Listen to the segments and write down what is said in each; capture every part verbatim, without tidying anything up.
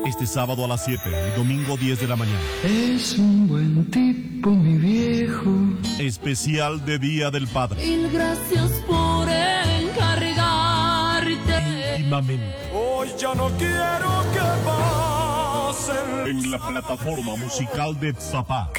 Este sábado a las siete y domingo diez de la mañana. Es un buen tipo, mi viejo. Especial de Día del Padre. Mil gracias por encargarte. Íntimamente. Hoy ya no quiero que pasen. En la plataforma musical de Zapá.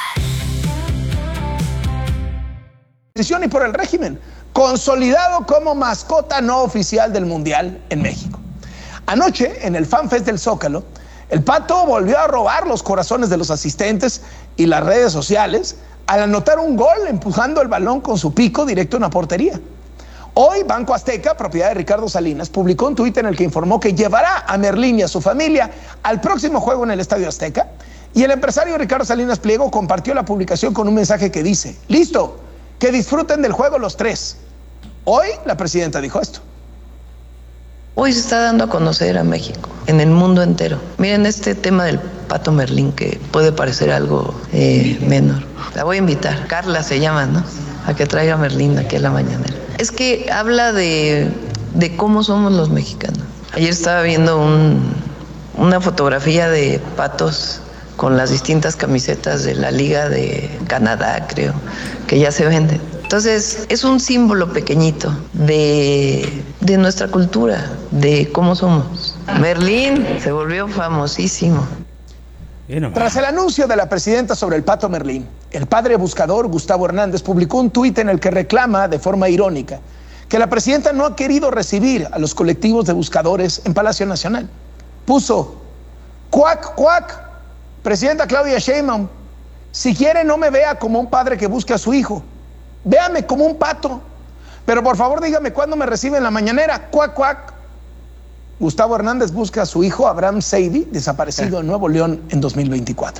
Y por el régimen, consolidado como mascota no oficial del Mundial en México. Anoche, en el Fan Fest del Zócalo, el Pato volvió a robar los corazones de los asistentes y las redes sociales al anotar un gol empujando el balón con su pico directo a una portería. Hoy, Banco Azteca, propiedad de Ricardo Salinas, publicó un tuit en el que informó que llevará a Merlín y a su familia al próximo juego en el Estadio Azteca, y el empresario Ricardo Salinas Pliego compartió la publicación con un mensaje que dice: listo, que disfruten del juego los tres. Hoy la presidenta dijo esto. Hoy se está dando a conocer a México, en el mundo entero. Miren este tema del Pato Merlín, que puede parecer algo eh, menor. La voy a invitar, Carla se llama, ¿no? A que traiga a Merlín aquí a la mañanera. Es que habla de, de cómo somos los mexicanos. Ayer estaba viendo un, una fotografía de patos con las distintas camisetas de la Liga de Canadá, creo, que ya se venden. Entonces, es un símbolo pequeñito de, de nuestra cultura, de cómo somos. Merlín se volvió famosísimo. Tras el anuncio de la presidenta sobre el Pato Merlín, el padre buscador Gustavo Hernández publicó un tuit en el que reclama, de forma irónica, que la presidenta no ha querido recibir a los colectivos de buscadores en Palacio Nacional. Puso: cuac, cuac, presidenta Claudia Sheinbaum, si quiere no me vea como un padre que busca a su hijo, véame como un pato, pero por favor dígame cuándo me recibe en la mañanera, cuac, cuac. Gustavo Hernández busca a su hijo Abraham Seidy, desaparecido en Nuevo León en dos mil veinticuatro.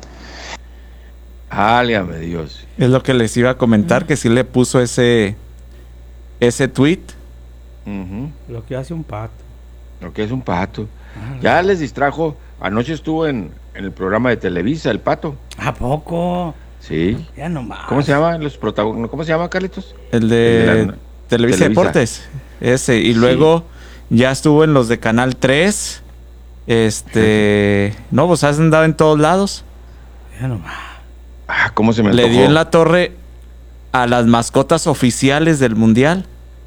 Válgame Dios. Es lo que les iba a comentar, que sí le puso ese ese tweet. Uh-huh. Lo que hace un pato. Lo que es un pato. Ah, ya les distrajo. Anoche estuvo en, en el programa de Televisa, el Pato. ¿A poco? Sí. Ya nomás. ¿Cómo se llama los protagonistas? ¿Cómo se llama, Carlitos? El de, el de la, Televisa, Televisa Deportes. Ese. Y luego sí, ya estuvo en los de Canal tres. Este. No, pues has andado en todos lados. Ya nomás. Ah, ¿cómo se me Le antojó? dio en la torre a las mascotas oficiales del Mundial.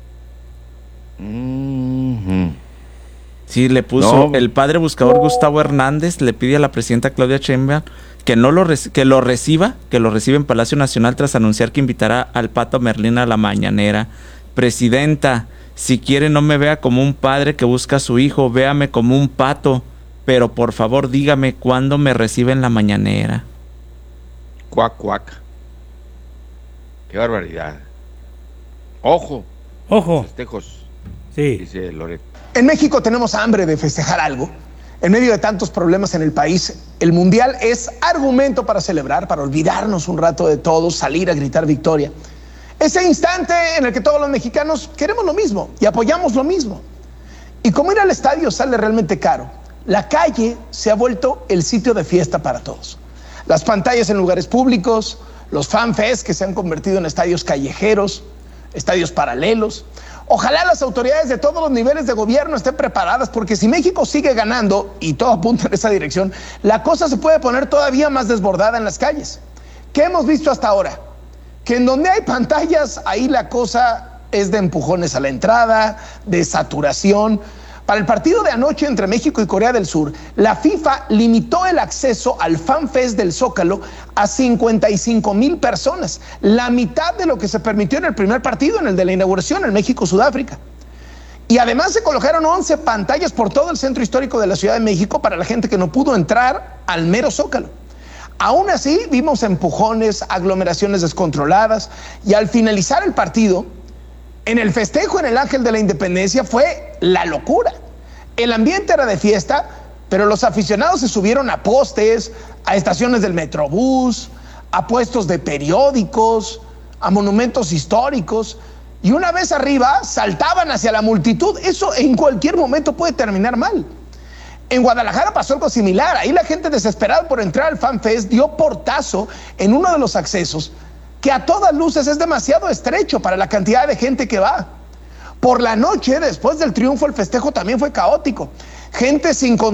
Mm-hmm. Sí, le puso No. el padre buscador Gustavo Hernández, le pide a la presidenta Claudia Sheinbaum que no lo reci- que lo reciba, que lo reciba en Palacio Nacional tras anunciar que invitará al Pato Merlín a la mañanera. Presidenta, si quiere no me vea como un padre que busca a su hijo, véame como un pato, pero por favor dígame cuándo me recibe en la mañanera. Cuac, cuac. Qué barbaridad. Ojo. Ojo. Festejos. Sí. Dice Loret. En México tenemos hambre de festejar algo. En medio de tantos problemas en el país, el Mundial es argumento para celebrar, para olvidarnos un rato de todo, salir a gritar victoria. Ese instante en el que todos los mexicanos queremos lo mismo y apoyamos lo mismo. Y como ir al estadio sale realmente caro, la calle se ha vuelto el sitio de fiesta para todos. Las pantallas en lugares públicos, los fanfests que se han convertido en estadios callejeros, estadios paralelos. Ojalá las autoridades de todos los niveles de gobierno estén preparadas, porque si México sigue ganando, y todo apunta en esa dirección, la cosa se puede poner todavía más desbordada en las calles. ¿Qué hemos visto hasta ahora? Que en donde hay pantallas, ahí la cosa es de empujones a la entrada, de saturación. Para el partido de anoche entre México y Corea del Sur, la FIFA limitó el acceso al Fan Fest del Zócalo a cincuenta y cinco mil personas, la mitad de lo que se permitió en el primer partido, en el de la inauguración, en México-Sudáfrica. Y además se colocaron once pantallas por todo el centro histórico de la Ciudad de México para la gente que no pudo entrar al mero Zócalo. Aún así, vimos empujones, aglomeraciones descontroladas, y al finalizar el partido, en el festejo en el Ángel de la Independencia fue la locura. El ambiente era de fiesta, pero los aficionados se subieron a postes, a estaciones del Metrobús, a puestos de periódicos, a monumentos históricos, y una vez arriba saltaban hacia la multitud. Eso en cualquier momento puede terminar mal. En Guadalajara pasó algo similar. Ahí la gente desesperada por entrar al Fan Fest dio portazo en uno de los accesos, que a todas luces es demasiado estrecho para la cantidad de gente que va. Por la noche, después del triunfo, el festejo también fue caótico. Gente sin control.